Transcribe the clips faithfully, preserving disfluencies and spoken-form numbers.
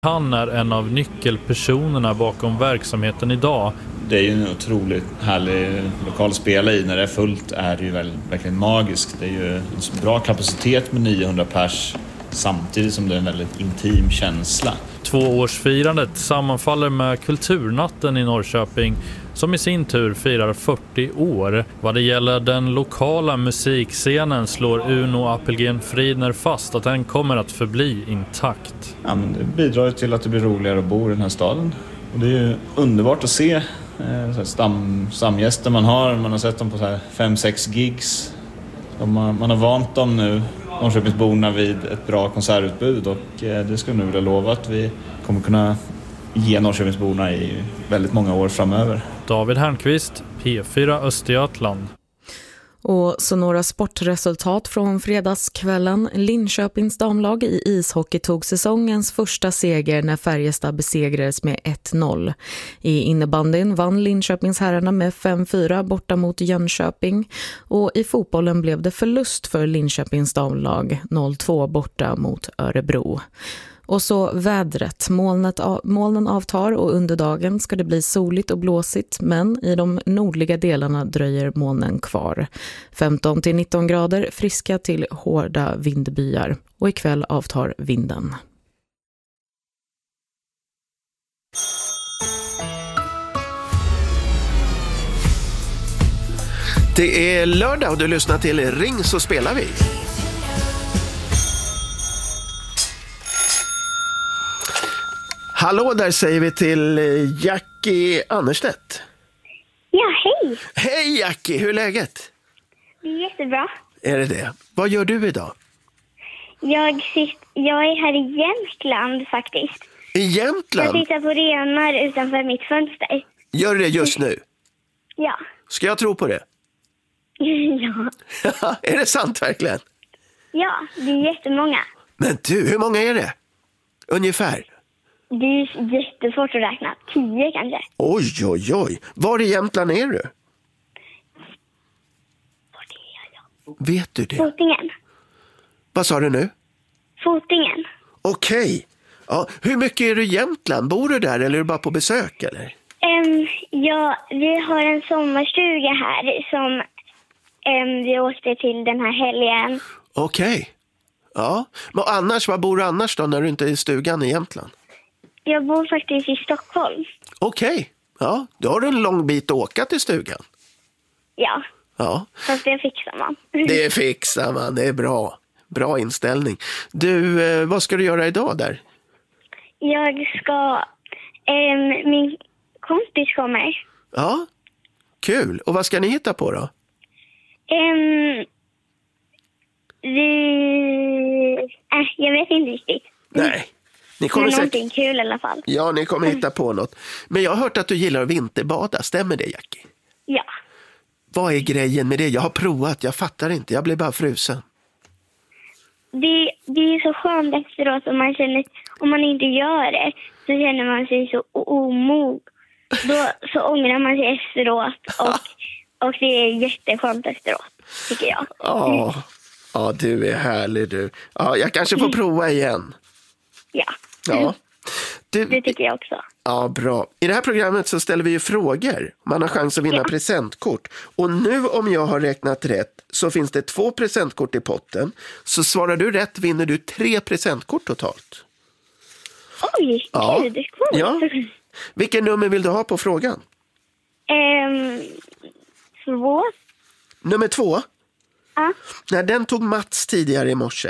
Han är en av nyckelpersonerna bakom verksamheten idag. Det är ju en otroligt härlig lokal att spela i. När det är fullt är det ju väl, verkligen magiskt. Det är ju en bra kapacitet med niohundra pers samtidigt som det är en väldigt intim känsla. Tvåårsfirandet sammanfaller med Kulturnatten i Norrköping som i sin tur firar fyrtio år. Vad det gäller den lokala musikscenen slår Uno Appelgren Fridner fast att den kommer att förbli intakt. Ja, men det bidrar till att det blir roligare att bo i den här staden. Och det är ju underbart att se eh, stam, stamgäster man har. Man har sett dem på så här fem sex gigs. De har, man har vant dem nu, Norrköpingsborna, vid ett bra konsertutbud. Och eh, det skulle nu vilja lova att vi kommer kunna ge Norrköpingsborna i väldigt många år framöver. David Hernqvist, P fyra Östergötland. Och så några sportresultat från fredagskvällen. Linköpings damlag i ishockey tog säsongens första seger när Färjestad besegrades med ett noll. I innebandyn vann Linköpings herrarna med fem fyra borta mot Jönköping. Och i fotbollen blev det förlust för Linköpings damlag noll två borta mot Örebro. Och så vädret. Molnet av, molnen avtar och under dagen ska det bli soligt och blåsigt, men i de nordliga delarna dröjer molnen kvar. femton till nitton grader, friska till hårda vindbyar, och ikväll avtar vinden. Det är lördag och du lyssnar till Ring så spelar vi. Hallå, där säger vi till Jackie Annerstedt. Ja, hej. Hej Jackie, hur är läget? Det är jättebra. Är det det? Vad gör du idag? Jag, sitt, jag är här i Jämtland faktiskt. I Jämtland? Jag tittar på renar utanför mitt fönster. Gör du det just nu? Ja. Ska jag tro på det? Ja. Är det sant verkligen? Ja, det är jättemånga. Men du, hur många är det? Ungefär? Det är jättesvårt att räkna. Tio kanske. Oj, oj, oj. Var i Jämtland är du? Var är jag? Vet du det? Fotingen. Vad sa du nu? Fotingen. Okej. Ja, hur mycket är du i Jämtland? Bor du där eller är du bara på besök eller? Um, ja, vi har en sommarstuga här som um, vi åkte till den här helgen. Okej. Ja. Men annars, vad bor du annars då när du inte är i stugan i Jämtland? Jag bor faktiskt i Stockholm. Okej. Ja, då har du en lång bit att åka till stugan. Ja. Ja. Fast det fixar man. Det fixar man, det är bra. Bra inställning. Du, eh, vad ska du göra idag där? Jag ska... Um, min kompis kommer. Ja, kul. Och vad ska ni hitta på då? Um, vi... Äh, jag vet inte riktigt. Nej. Ni kommer Men säkert... någonting kul i alla fall. Ja, ni kommer hitta på något. Men jag har hört att du gillar att vinterbada. Stämmer det, Jackie? Ja. Vad är grejen med det? Jag har provat, jag fattar inte. Jag blir bara frusen. Det, det är så skönt efteråt om man känner... Om man inte gör det så känner man sig så omog. Då så ångrar man sig efteråt. Och, och det är jätteskönt efteråt, tycker jag. Ja, ja, du är härlig du. Ja, jag kanske får prova igen. Ja. Ja. Du, Det tycker jag också. Ja, bra. I det här programmet så ställer vi ju frågor. Man har chans att vinna Ja. presentkort. Och nu om jag har räknat rätt så finns det två presentkort i potten. Så svarar du rätt vinner du tre presentkort totalt. Oj, Ja. gud, det är coolt. Ja. Vilken nummer vill du ha på frågan? Ehm, två. Nummer två? Ja. Nej, den tog Mats tidigare i morse.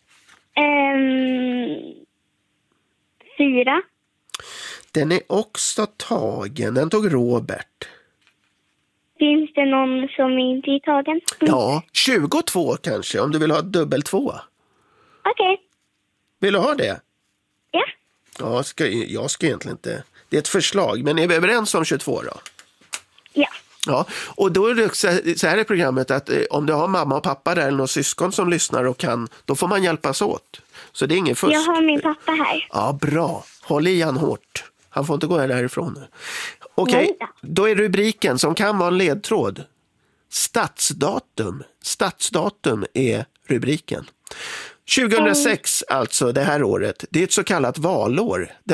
Ehm, fyra. Den är också tagen. Den tog Robert. Finns det någon som inte är tagen? Mm. Ja, tjugotvå kanske om du vill ha dubbel två. Okej. Vill du ha det? Ja. Ja, ska, jag ska egentligen inte. Det är ett förslag, men är vi överens om tjugotvå då? Ja. Ja, och då är det också, så här i programmet att eh, om du har mamma och pappa där eller någon syskon som lyssnar och kan, då får man hjälpas åt. Så det är ingen fusk. Jag har min pappa här. Ja, bra. Håll i han hårt. Han får inte gå därifrån nu. Okej, Nej då. då är rubriken som kan vara en ledtråd. Stadsdatum. Stadsdatum är rubriken. tjugohundrasex, alltså det här året, det är ett så kallat valår.